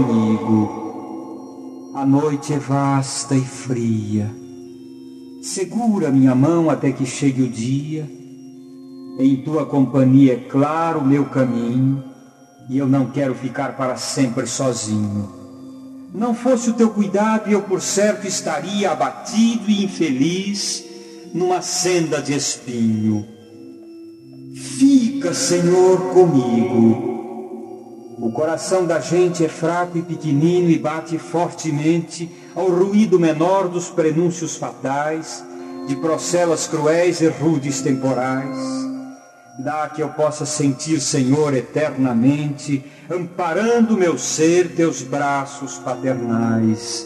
comigo. A noite é vasta e fria. Segura minha mão até que chegue o dia. Em tua companhia é claro o meu caminho, e eu não quero ficar para sempre sozinho. Não fosse o teu cuidado, eu por certo estaria abatido e infeliz numa senda de espinho. Fica, Senhor, comigo. O coração da gente é fraco e pequenino e bate fortemente ao ruído menor dos prenúncios fatais, de procelas cruéis e rudes temporais. Dá que eu possa sentir, Senhor, eternamente, amparando meu ser, teus braços paternais.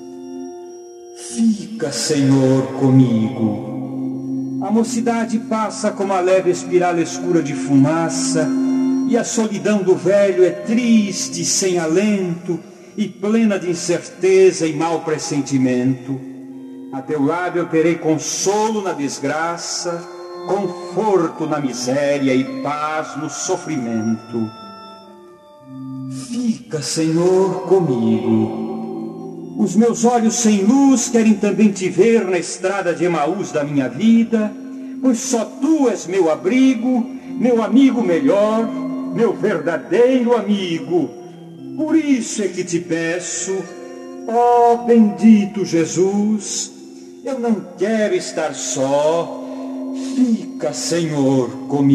Fica, Senhor, comigo. A mocidade passa como a leve espiral escura de fumaça, e a solidão do velho é triste, sem alento, e plena de incerteza e mau pressentimento. A teu lado eu terei consolo na desgraça, conforto na miséria e paz no sofrimento. Fica, Senhor, comigo. Os meus olhos sem luz querem também te ver na estrada de Emaús da minha vida, pois só tu és meu abrigo, meu amigo melhor, meu verdadeiro amigo. Por isso é que te peço, ó bendito Jesus, eu não quero estar só. Fica, Senhor, comigo.